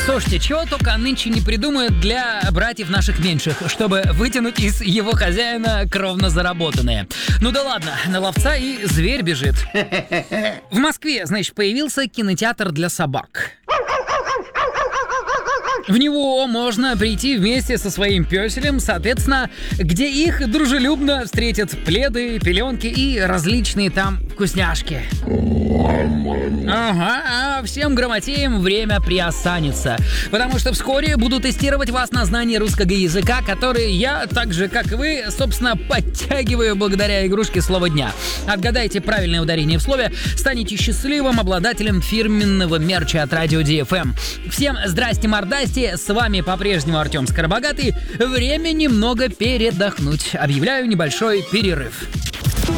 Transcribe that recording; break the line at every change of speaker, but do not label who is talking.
Слушайте, чего только нынче не придумают для братьев наших меньших, чтобы вытянуть из его хозяина кровно заработанные. Ну да ладно, на ловца и зверь бежит. В Москве, значит, появился кинотеатр для собак. В него можно прийти вместе со своим пёселем, соответственно, где их дружелюбно встретят пледы, пеленки и различные там вкусняшки. Ага, а всем грамотеям время приосанится, потому что вскоре буду тестировать вас на знание русского языка, который я, так же как и вы, собственно, подтягиваю благодаря игрушке слова дня. Отгадайте правильное ударение в слове, станете счастливым обладателем фирменного мерча от Радио DFM. Всем здрасте-мордасти, с вами по-прежнему Артем Скоробогатый. Время немного передохнуть. Объявляю небольшой перерыв.